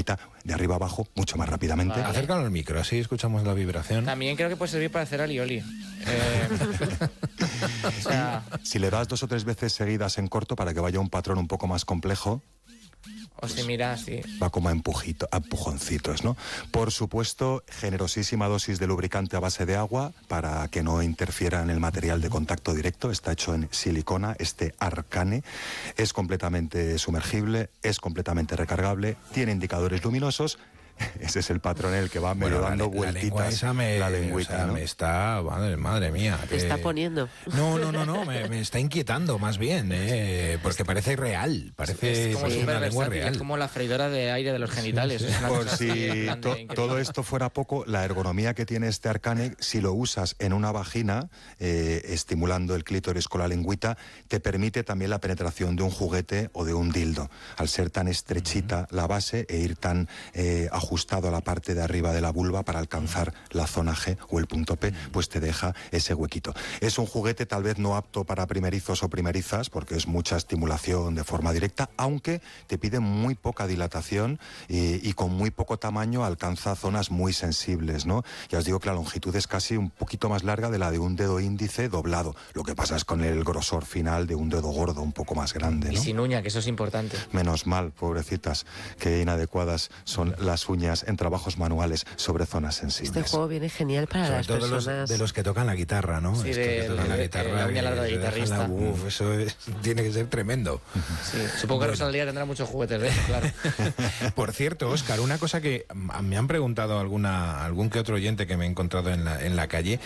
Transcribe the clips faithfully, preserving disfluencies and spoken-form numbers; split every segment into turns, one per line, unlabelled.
lengüita de arriba abajo mucho más rápidamente.
Vale. Acércalo al micro, así escuchamos la vibración.
También creo que puede servir para hacer alioli. Eh, o sea...
Si le das dos o tres veces seguidas en corto para que vaya un patrón un poco más complejo,
o si mira, sí.
Va como a, empujito, a empujoncitos, ¿no? Por supuesto, generosísima dosis de lubricante a base de agua para que no interfiera en el material de contacto directo. Está hecho en silicona, este Arcane. Es completamente sumergible, es completamente recargable, tiene indicadores luminosos. Ese es el patrón el que va medio bueno, dando la, vueltitas.
La, me,
la lengüita,
o sea,
¿no?
me está, madre, madre mía.
Te que... está poniendo.
No, no, no, no, me, me está inquietando más bien, eh, porque parece real, parece
es como
sí, una lengua real.
Es como la freidora de aire de los genitales.
Sí, sí.
Es
Por si to, todo esto fuera poco, la ergonomía que tiene este Arcane, si lo usas en una vagina, eh, estimulando el clítoris con la lengüita, te permite también la penetración de un juguete o de un dildo. Al ser tan estrechita uh-huh. la base e ir tan eh, ajustado a la parte de arriba de la vulva para alcanzar la zona G o el punto P, pues te deja ese huequito. Es un juguete tal vez no apto para primerizos o primerizas, porque es mucha estimulación de forma directa, aunque te pide muy poca dilatación y, y con muy poco tamaño alcanza zonas muy sensibles, ¿no? Ya os digo que la longitud es casi un poquito más larga de la de un dedo índice doblado. Lo que pasa es con el grosor final de un dedo gordo, un poco más grande, ¿no?
Y sin uña, que eso es importante.
Menos mal, pobrecitas, que inadecuadas son las uñas en trabajos manuales sobre zonas sensibles.
Este juego viene genial para
sobre
las
todo
personas...
De los, de los que tocan la guitarra, ¿no?
Sí,
Esto
de,
que tocan
de,
la
de,
guitarra.
de la uña larga de guitarrista.
La, uf, eso es, tiene que ser tremendo.
Sí, supongo que bueno. Rosalía tendrá muchos juguetes, ¿ves? Claro.
Por cierto, Óscar, una cosa que me han preguntado alguna algún que otro oyente que me he encontrado en la, en la calle.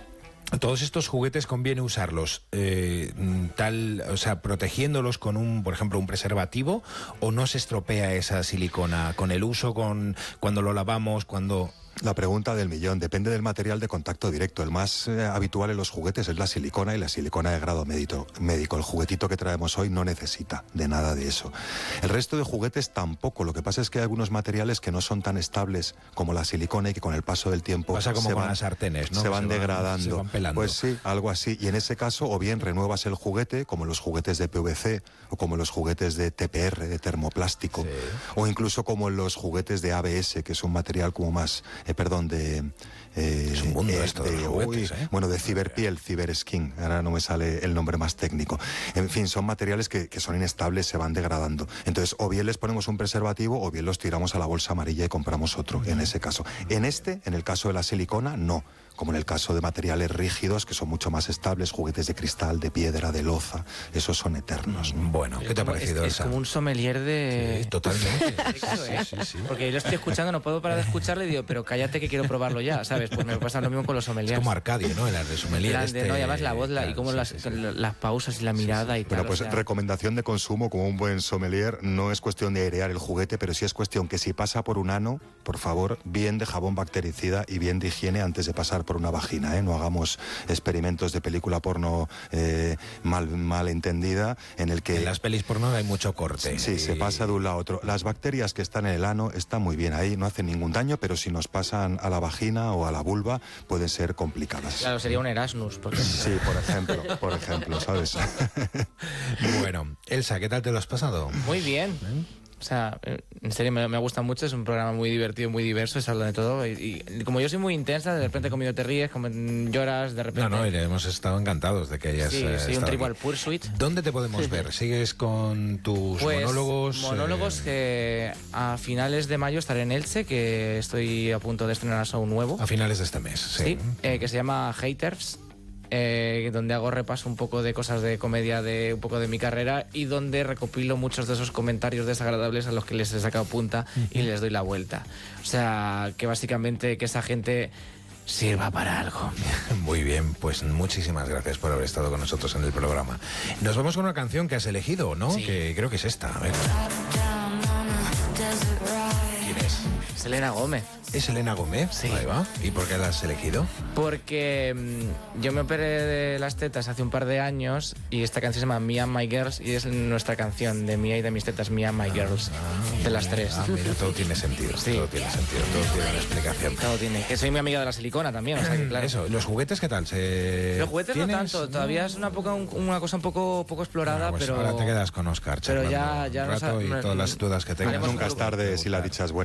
Todos estos juguetes conviene usarlos eh, tal, o sea, protegiéndolos con un, por ejemplo, un preservativo, o no se estropea esa silicona con el uso, con cuando lo lavamos, cuando...
La pregunta del millón, depende del material de contacto directo. El más eh, habitual en los juguetes es la silicona y la silicona de grado médico. médico. El juguetito que traemos hoy no necesita de nada de eso. El resto de juguetes tampoco. Lo que pasa es que hay algunos materiales que no son tan estables como la silicona y que con el paso del tiempo
pasa como
se
con
van,
las sartenes, ¿no?
se van
se
degradando.
Van, se van
pues sí, algo así. Y en ese caso, o bien renuevas el juguete, como los juguetes de P V C o como los juguetes de T P R, de termoplástico, sí. o incluso como los juguetes de A B S, que es un material como más, eh, perdón, de...
Eh, es un mundo eh, esto de, de los juguetes,
uy,
¿eh?
Bueno, de ciberpiel, ciberskin, ahora no me sale el nombre más técnico. En fin, son materiales que, que son inestables, se van degradando. Entonces, o bien les ponemos un preservativo o bien los tiramos a la bolsa amarilla y compramos otro, uh-huh. en ese caso. En este, en el caso de la silicona, no. Como en el caso de materiales rígidos, que son mucho más estables, juguetes de cristal, de piedra, de loza, esos son eternos, ¿no?
Bueno, ¿qué te ha parecido,
es,
Elsa?
Es como un sommelier de...
Sí, totalmente.
Eso, ¿eh? sí, sí, sí. Porque yo lo estoy escuchando, no puedo parar de escucharle y digo, pero cállate que quiero probarlo ya, ¿sabes? Pues me pasa lo mismo con los sommeliers.
Es como Arcadio, ¿no? El de sommelier
este... No, y además la voz la, claro, y como sí, las, sí, sí. las pausas y la mirada sí, sí. y tal.
Bueno, pues
o sea...
recomendación de consumo, como un buen sommelier, no es cuestión de airear el juguete, pero sí es cuestión que si pasa por un ano, por favor, bien de jabón bactericida y bien de higiene antes de pasar por una vagina, ¿eh? No hagamos experimentos de película porno eh, mal, mal entendida, en el que...
En las pelis porno hay mucho corte.
Sí, y... se pasa de un lado a otro. Las bacterias que están en el ano están muy bien ahí, no hacen ningún daño, pero si nos pasan a la vagina o a la vulva, pueden ser complicadas.
Claro, sería un Erasmus. Porque...
Sí, por ejemplo, por ejemplo, ¿sabes?
Bueno, Elsa, ¿qué tal te lo has pasado?
Muy bien. ¿Eh? O sea, en serio me, me gusta mucho, es un programa muy divertido, muy diverso, se habla de todo y, y como yo soy muy intensa, de repente conmigo te ríes, como lloras, de repente...
No, no, y hemos estado encantados de que hayas...
Sí,
eh,
soy un Trivial Pursuit.
¿Dónde te podemos ver? ¿Sigues con tus
pues,
monólogos?
Monólogos
eh...
que a finales de mayo estaré en Elche, que estoy a punto de estrenar show nuevo.
A finales de este mes, sí.
Sí, eh, que se llama Haters. Eh, donde hago repaso un poco de cosas de comedia, de un poco de mi carrera y donde recopilo muchos de esos comentarios desagradables a los que les he sacado punta uh-huh. y les doy la vuelta. O sea, que básicamente que esa gente sirva para algo.
Muy bien, pues muchísimas gracias por haber estado con nosotros en el programa. Nos vamos con una canción que has elegido, ¿no?
Sí.
Que creo que es esta. A ver. ¿Quién es?
Selena Gómez.
¿Es Selena Gómez?
Sí.
Ahí va. ¿Y por qué la has elegido?
Porque mmm, yo me operé de las tetas hace un par de años y esta canción se llama Me and My Girls y es nuestra canción de mía y de mis tetas, Me and My Girls, ah, de las tres.
Ah, mira, todo tiene sentido,
sí.
todo tiene sentido, todo tiene una explicación.
Todo tiene. Que soy mi amiga de la silicona también, o sea que claro.
Eso, ¿los juguetes qué tal? ¿Se...
Los juguetes
¿tienes?
no tanto, todavía es una, poca, una cosa un poco, poco explorada,
bueno, pues
pero...
ahora te quedas con Oscar,
pero ya, ya
un rato
no,
y
no,
todas las dudas que tengas.
Nunca es tarde si la dicha es buena.